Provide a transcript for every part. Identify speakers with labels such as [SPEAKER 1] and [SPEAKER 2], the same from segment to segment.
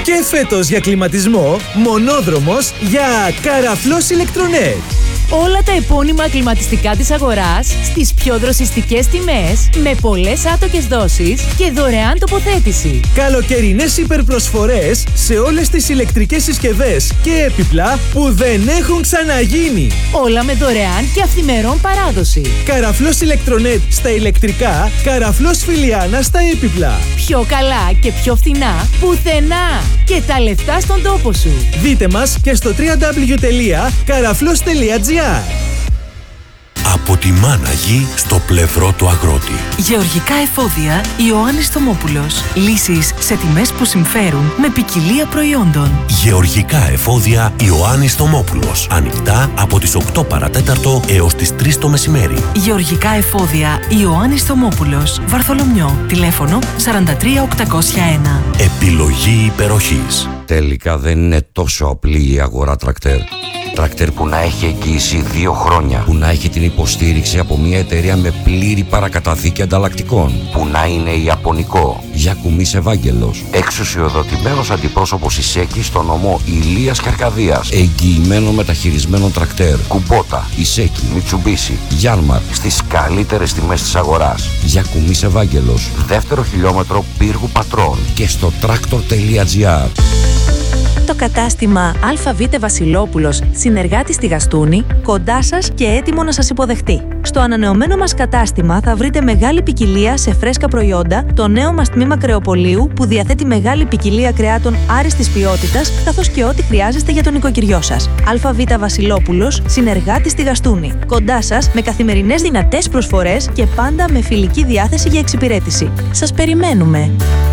[SPEAKER 1] Και φέτος για κλιματισμό, μονόδρομος για Καραφλός Ηλεκτρονέτ.
[SPEAKER 2] Όλα τα επώνυμα κλιματιστικά της αγοράς στις πιο δροσιστικές τιμές, με πολλές άτοκες δόσεις και δωρεάν τοποθέτηση.
[SPEAKER 1] Καλοκαιρινές υπερπροσφορές σε όλες τις ηλεκτρικές συσκευές και έπιπλα που δεν έχουν ξαναγίνει.
[SPEAKER 2] Όλα με δωρεάν και αυθημερών παράδοση.
[SPEAKER 1] Καραφλός Ηλεκτρονέτ στα ηλεκτρικά, Καραφλός Φιλιάνα στα έπιπλα.
[SPEAKER 2] Πιο καλά και πιο φθηνά πουθενά. Και τα λεφτά στον τόπο σου.
[SPEAKER 1] Δείτε μας και στο www.karaflos.gr.
[SPEAKER 3] Από τη μάνα γη στο πλευρό του αγρότη.
[SPEAKER 4] Γεωργικά εφόδια Ιωάννης Θωμόπουλος. Λύσεις σε τιμές που συμφέρουν με ποικιλία προϊόντων.
[SPEAKER 3] Γεωργικά εφόδια Ιωάννης Θωμόπουλος. Ανοιχτά από τις 8 παρατέταρτο έως τις 3 το μεσημέρι.
[SPEAKER 4] Γεωργικά εφόδια Ιωάννης Θωμόπουλος. Βαρθολομιό. Τηλέφωνο 43801.
[SPEAKER 3] Επιλογή υπεροχής.
[SPEAKER 5] Τελικά δεν είναι τόσο απλή η αγορά τρακτέρ. Τρακτέρ που να έχει εγγύηση 2 χρόνια, που να έχει την υποστήριξη από μια εταιρεία με πλήρη παρακαταθήκη ανταλλακτικών, που να είναι ιαπωνικό. Γιακουμής Ευάγγελος, εξουσιοδοτημένος αντιπρόσωπος Ισέκη στο νομό Ηλίας και Αρκαδίας, εγγυημένο μεταχειρισμένο τρακτέρ. Κουμπότα, Ισέκη, Μιτσουμπίσι, Γιάνμαρ, στις καλύτερες τιμές της αγοράς. Γιακουμής Ευάγγελος, 2ο χιλιόμετρο Πύργου Πατρών και στο tractor.gr.
[SPEAKER 6] Το κατάστημα ΑΒ Βασιλόπουλος, συνεργάτης στη Γαστούνη, κοντά σας και έτοιμο να σας υποδεχτεί. Στο ανανεωμένο μας κατάστημα θα βρείτε μεγάλη ποικιλία σε φρέσκα προϊόντα, το νέο μας τμήμα κρεοπολίου που διαθέτει μεγάλη ποικιλία κρεάτων άριστης ποιότητας, καθώς και ό,τι χρειάζεστε για τον οικοκυριό σας. ΑΒ Βασιλόπουλος, συνεργάτης στη Γαστούνη, κοντά σας με καθημερινές δυνατές προσφορές και πάντα με φιλική διάθεση για εξυπηρέτηση. Σας περιμένουμε!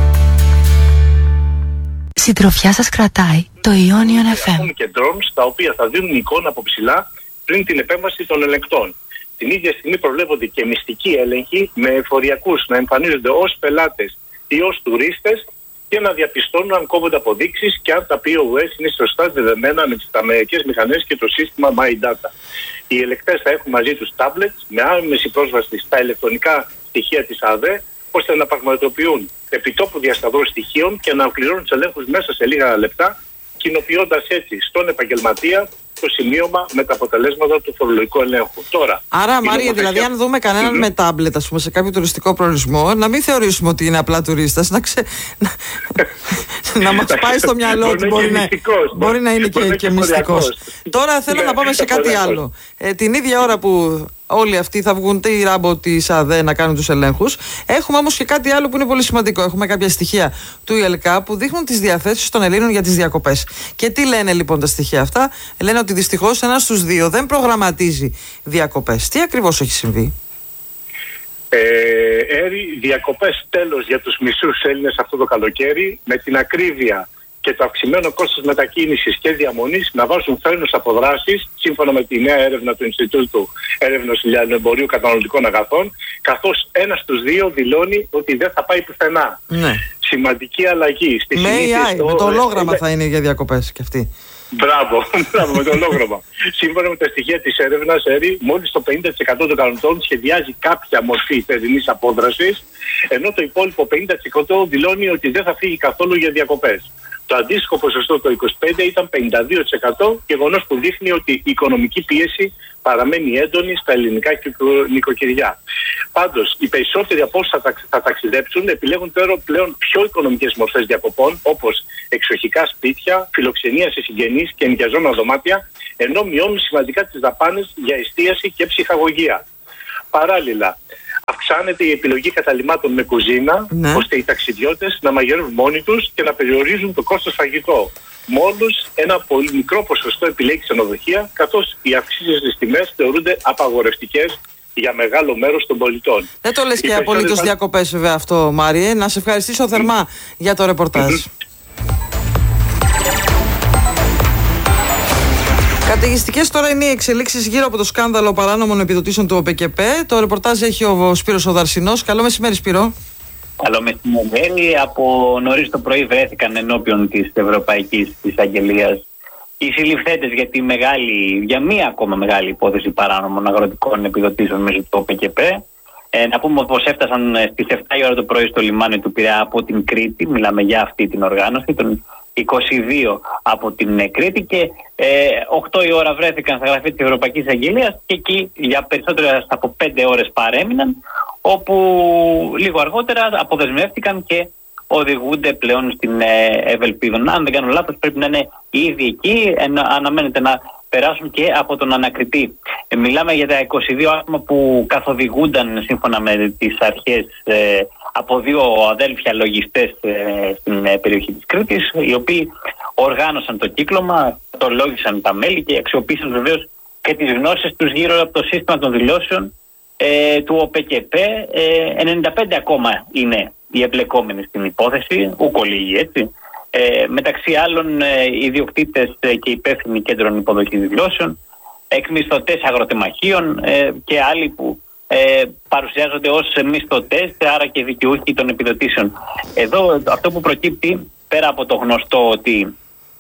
[SPEAKER 4] Συντροφιά σας κρατάει το Ionian FM.
[SPEAKER 7] Έχουμε και drones τα οποία θα δίνουν εικόνα από ψηλά πριν την επέμβαση των ελεγκτών. Την ίδια στιγμή προβλέπονται και μυστικοί έλεγχοι με εφοριακούς να εμφανίζονται ως πελάτες ή ως τουρίστες και να διαπιστώνουν αν κόβονται αποδείξεις και αν τα POS είναι σωστά δεδομένα με τις ταμειακές μηχανές και το σύστημα My Data. Οι ελεγκτές θα έχουν μαζί τους tablets με άμεση πρόσβαση στα ηλεκτρονικά στοιχεία της ΑΔΕ, ώστε να πραγματοποιούν επιτόπου διασταυρούς στοιχείων και να ολοκληρώνουν τους ελέγχους μέσα σε λίγα λεπτά, κοινοποιώντας έτσι στον επαγγελματία το σημείωμα με τα αποτελέσματα του φορολογικού ελέγχου. Τώρα,
[SPEAKER 8] άρα, Μάρια, δηλαδή, αν δούμε κανέναν με τάμπλετ, ας πούμε, σε κάποιο τουριστικό προορισμό, να μην θεωρήσουμε ότι είναι απλά τουρίστας, να μας πάει στο μυαλό ότι μπορεί να είναι και μυστικός. Τώρα θέλω να πάμε σε κάτι άλλο. Την ίδια ώρα που όλοι αυτοί θα βγουν τη ράμπο της ΑΔΕ να κάνουν τους ελέγχους, έχουμε όμως και κάτι άλλο που είναι πολύ σημαντικό. Έχουμε κάποια στοιχεία του ΙΕΛΚΑ που δείχνουν τις διαθέσεις των Ελλήνων για τις διακοπές. Και τι λένε λοιπόν τα στοιχεία αυτά? Λένε ότι δυστυχώς 1 στους 2 δεν προγραμματίζει διακοπές. Τι ακριβώς έχει συμβεί?
[SPEAKER 7] Διακοπές τέλος για τους μισούς Έλληνες αυτό το καλοκαίρι, με την ακρίβεια και το αυξημένο κόστος μετακίνησης και διαμονής να βάζουν φρένους από δράσεις, σύμφωνα με τη νέα έρευνα του Ινστιτούτου Έρευνας Λιανεμπορίου Καταναλωτικών Αγαθών, καθώς 1 στους 2 δηλώνει ότι δεν θα πάει πουθενά. Ναι. Σημαντική αλλαγή.
[SPEAKER 8] Με AI, με το ολόγραμμα θα είναι για διακοπές και αυτή.
[SPEAKER 7] Μπράβο, με το ολόγραμμα. Σύμφωνα με τα στοιχεία της έρευνας, μόλις το 50% των καταναλωτών σχεδιάζει κάποια μορφή θερινής απόδρασης, ενώ το υπόλοιπο 50% δηλώνει ότι δεν θα φύγει καθόλου για διακοπές. Το αντίστοιχο ποσοστό το 25% ήταν 52%, γεγονός που δείχνει ότι η οικονομική πίεση παραμένει έντονη στα ελληνικά νοικοκυριά. Πάντως, οι περισσότεροι από όσους θα ταξιδέψουν επιλέγουν τώρα πλέον πιο οικονομικές μορφές διακοπών, όπως εξοχικά σπίτια, φιλοξενία σε συγγενείς και ενοικιαζόμενα δωμάτια, ενώ μειώνουν σημαντικά τις δαπάνες για εστίαση και ψυχαγωγία. Παράλληλα, αυξάνεται η επιλογή καταλυμάτων με κουζίνα, ώστε οι ταξιδιώτες να μαγειρεύουν μόνοι τους και να περιορίζουν το κόστος φαγητό. Μόλις ένα πολύ μικρό ποσοστό επιλέγει ξενοδοχεία, καθώς οι αυξήσεις στις τιμές θεωρούνται απαγορευτικές για μεγάλο μέρος των πολιτών.
[SPEAKER 8] Δεν το λες και απολύτως διακοπές βέβαια αυτό, Μάριε. Να σε ευχαριστήσω θερμά για το ρεπορτάζ. Καταιγιστικές τώρα είναι οι εξελίξεις γύρω από το σκάνδαλο παράνομων επιδοτήσεων του ΟΠΕΚΕΠΕ. Το ρεπορτάζ έχει ο Σπύρος ο Δαρσινός. Καλό μεσημέρι, Σπύρο.
[SPEAKER 9] Καλό μεσημέρι. Από νωρίς το πρωί βρέθηκαν ενώπιον της Ευρωπαϊκής Εισαγγελίας οι συλληφθέντες για μία ακόμα μεγάλη υπόθεση παράνομων αγροτικών επιδοτήσεων μέσω του ΟΠΕΚΕΠΕ. Να πούμε πως έφτασαν στις 7 η ώρα το πρωί στο λιμάνι του Πειραιά από την Κρήτη. Μιλάμε για αυτή την οργάνωση, τον 22 από την Κρήτη και 8 η ώρα βρέθηκαν στα γραφεία της Ευρωπαϊκής Αγγελίας και εκεί για περισσότερες από 5 ώρες παρέμειναν, όπου λίγο αργότερα αποδεσμεύτηκαν και οδηγούνται πλέον στην Ευελπίδων. Αν δεν κάνω λάθος, πρέπει να είναι ήδη εκεί, αναμένεται να περάσουν και από τον ανακριτή. Μιλάμε για τα 22 άτομα που καθοδηγούνταν σύμφωνα με τις αρχές από 2 αδέλφια λογιστές στην περιοχή της Κρήτης, οι οποίοι οργάνωσαν το κύκλωμα, το λόγισαν τα μέλη και αξιοποίησαν βεβαίως και τις γνώσεις τους γύρω από το σύστημα των δηλώσεων του ΟΠΚΕΠΕ. 95 ακόμα είναι οι εμπλεκόμενοι στην υπόθεση, ούκο λίγοι έτσι. Μεταξύ άλλων ιδιοκτήτες και υπεύθυνοι κέντρων υποδοχής δηλώσεων, εκμισθωτές αγροτεμαχίων και άλλοι που παρουσιάζονται ως μισθωτές, άρα και δικαιούχοι των επιδοτήσεων. Εδώ αυτό που προκύπτει, πέρα από το γνωστό ότι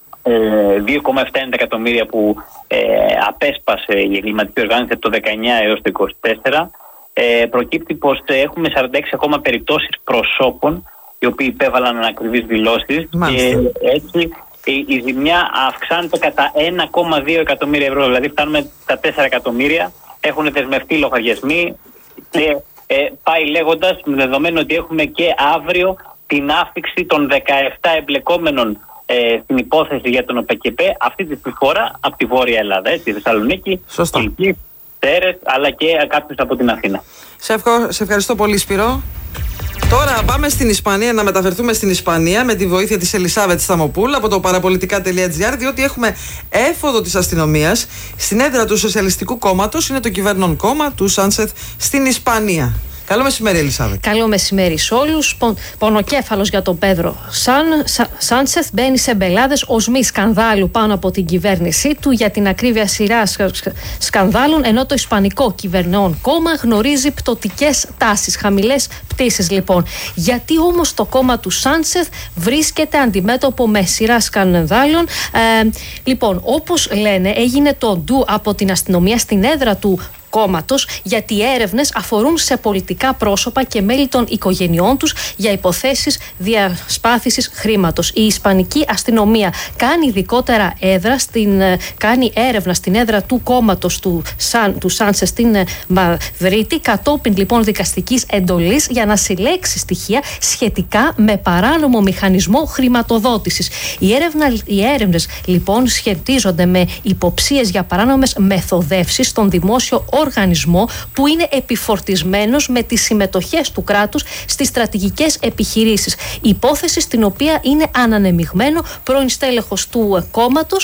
[SPEAKER 9] 2,7 εκατομμύρια που απέσπασε η εγκληματική οργάνωση από το 19 έως το 24, προκύπτει πως έχουμε 46 ακόμα περιπτώσεις προσώπων οι οποίοι υπέβαλαν ανακριβείς δηλώσεις και έτσι η ζημιά αυξάνεται κατά 1,2 εκατομμύρια ευρώ, δηλαδή φτάνουμε τα 4 εκατομμύρια, έχουν δεσμευτεί λογαριασμοί και πάει λέγοντας, με δεδομένο ότι έχουμε και αύριο την άφιξη των 17 εμπλεκόμενων στην υπόθεση για τον ΟΠΚΕΠΕ, αυτή τη φορά από τη Βόρεια Ελλάδα, τη Θεσσαλονίκη, Κιλκή, Τέρες, αλλά και κάποιους από την Αθήνα.
[SPEAKER 8] Σε ευχαριστώ πολύ, Σπύρο. Τώρα πάμε στην Ισπανία, να μεταφερθούμε στην Ισπανία με τη βοήθεια της Ελισάβετ Σταμοπούλ από το παραπολιτικά.gr, διότι έχουμε έφοδο της αστυνομίας στην έδρα του Σοσιαλιστικού Κόμματος, είναι το κυβερνών κόμμα του Σάνσεθ στην Ισπανία. Καλό μεσημέρι, Ελισάβετ.
[SPEAKER 10] Καλό μεσημέρι σε όλους. Πονοκέφαλος για τον Πέδρο Σάνσεθ μπαίνει σε μπελάδες ως μη σκανδάλου πάνω από την κυβέρνησή του, για την ακρίβεια σειρά σκανδάλων, ενώ το Ισπανικό Κυβερνών Κόμμα γνωρίζει πτωτικές τάσεις, χαμηλές πτήσεις λοιπόν. Γιατί όμως το κόμμα του Σάνσεθ βρίσκεται αντιμέτωπο με σειρά σκανδάλων? Λοιπόν, όπως λένε, έγινε το ντου από την αστυνομία στην έδρα του κόμματος, γιατί οι έρευνες αφορούν σε πολιτικά πρόσωπα και μέλη των οικογενειών τους για υποθέσεις διασπάθησης χρήματος. Η Ισπανική αστυνομία κάνει ειδικότερα κάνει έρευνα στην έδρα του κόμματος του Σάνσεθ στην Μαδρίτη, κατόπιν λοιπόν δικαστικής εντολής για να συλλέξει στοιχεία σχετικά με παράνομο μηχανισμό χρηματοδότησης. Οι έρευνες λοιπόν σχετίζονται με υποψίες για παράνομες μεθοδεύσεις στον δημόσιο οργανισμό που είναι επιφορτισμένος με τις συμμετοχές του κράτους στις στρατηγικές επιχειρήσεις. Υπόθεση στην οποία είναι ανανεμιγμένο πρώην στέλεχος του κόμματος,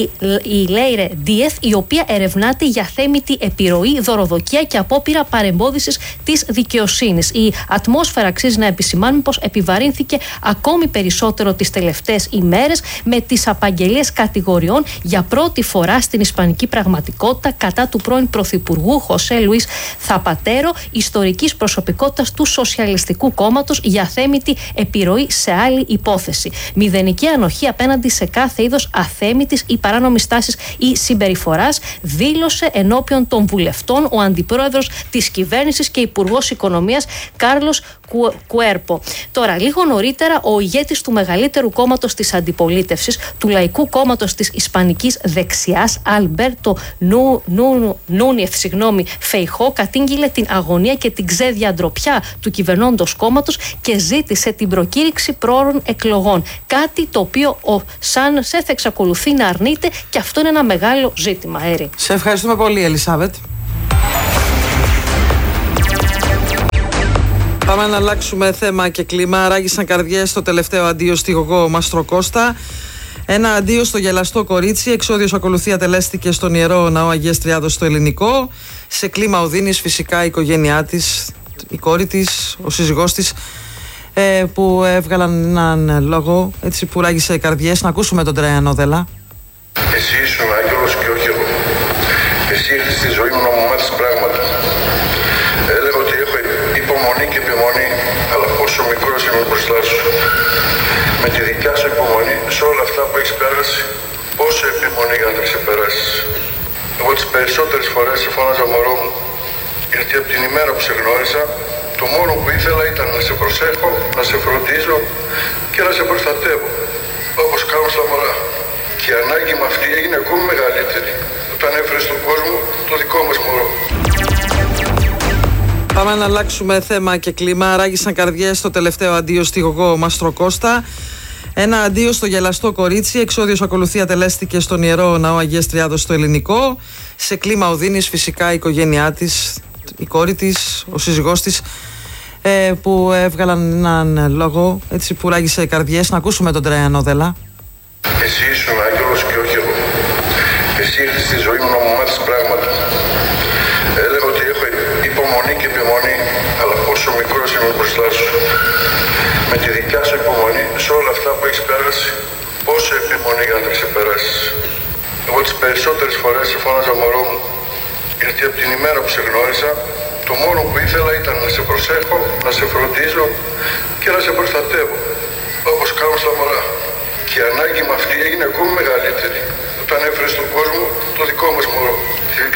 [SPEAKER 10] η Λέιρε Ντίεθ, η οποία ερευνάται για θέμητη επιρροή, δωροδοκία και απόπειρα παρεμπόδισης της δικαιοσύνης. Η ατμόσφαιρα, αξίζει να επισημάνουμε, πως επιβαρύνθηκε ακόμη περισσότερο τις τελευταίες ημέρες με τις απαγγελίες κατηγοριών για πρώτη φορά στην ισπανική πραγματικότητα κατά του πρώην Πρωθυπουργού Χωσέ Λουίς Θαπατέρο, ιστορικής προσωπικότητας του Σοσιαλιστικού Κόμματος, για θέμητη επιρροή σε άλλη υπόθεση. Μηδενική ανοχή απέναντι σε κάθε είδος αθέμητης ή παράνομης τάσης ή συμπεριφοράς, δήλωσε ενώπιον των βουλευτών ο αντιπρόεδρος της κυβέρνησης και υπουργός οικονομίας Κάρλος Κουέρπο. Τώρα, λίγο νωρίτερα, ο ηγέτης του μεγαλύτερου κόμματος της αντιπολίτευσης, του Λαϊκού Κόμματος της Ισπανικής Δεξιάς, Αλμπέρτο Νούνιεθ Φεϊχώ, κατήγγειλε την αγωνία και την ξέδια ντροπιά του κυβερνώντος κόμματος και ζήτησε την προκήρυξη πρόωρων εκλογών. Κάτι το οποίο ο Σάνσεθ εξακολουθεί να αρνείται, και αυτό είναι ένα μεγάλο ζήτημα.
[SPEAKER 8] Σε ευχαριστούμε πολύ, Ελισάβετ. Πάμε να αλλάξουμε θέμα και κλίμα. Ράγισαν καρδιές στο τελευταίο αντίο στη Γογό Μαστροκώστα. Ένα αντίο στο γελαστό κορίτσι. Εξόδιος ακολουθία τελέστηκε στον Ιερό Ναό Αγίας Τριάδος στο Ελληνικό. Σε κλίμα οδύνης, φυσικά η οικογένειά της, η κόρη της, ο σύζυγός της, που έβγαλαν έναν λόγο έτσι που ράγισε καρδιές. Να ακούσουμε τον Τραϊανό Δελά.
[SPEAKER 11] Εσύ ήσουν άγγελος και όχι εγώ. Εσύ ήρθες στη ζωή μου να μου μάθεις πράγματα. Έλεγα ότι έχω υπομονή και επιμονή, αλλά πόσο μικρός είμαι μπροστά σου. Με τη δικιά σου υπομονή σε όλα αυτά που έχεις πέρασει, πόσο επιμονή για να τα ξεπεράσεις. Εγώ τις περισσότερες φορές σε φώναζα μωρό μου, γιατί από την ημέρα που σε γνώρισα, το μόνο που ήθελα ήταν να σε προσέχω, να σε φροντίζω και να σε προστατεύω. όπως κάνουν στα μωρά. Και η ανάγκη με αυτή έγινε ακόμη μεγαλύτερη όταν έφερε στον κόσμο το δικό μας μωρό.
[SPEAKER 8] Πάμε να αλλάξουμε θέμα και κλίμα. Ράγισαν καρδιές στο τελευταίο αντίο στη Γογό Μαστροκώστα. Ένα αντίο στο γελαστό κορίτσι. Εξόδιος ακολουθία τελέστηκε στον Ιερό Ναό Αγίας Τριάδος στο Ελληνικό. Σε κλίμα οδύνης φυσικά η οικογένειά της, η κόρη της, ο σύζυγός της, που έβγαλαν έναν λόγο έτσι που ράγισε καρδιές. Να ακούσουμε τον Τραϊανό Δελά.
[SPEAKER 11] Εσύ ήσουν άγγελος και όχι εγώ. Εσύ ήρθες στη ζωή μου να μου μάθεις πράγματα. Έλεγα ότι έχω υπομονή και επιμονή, αλλά πόσο μικρός είμαι μπροστά σου. Με τη δικιά σου υπομονή σε όλα αυτά που έχεις πέρασει, πόσο επιμονή για να τα ξεπεράσεις. Εγώ τις περισσότερες φορές σε φώναζα μωρό μου, γιατί από την ημέρα που σε γνώρισα, το μόνο που ήθελα ήταν να σε προσέχω, να σε φροντίζω και να σε προστατεύω, όπως κάνουν στα μωρά. Και η ανάγκη με αυτή έγινε ακόμη μεγαλύτερη όταν έφερε στον κόσμο το δικό μας μωρό.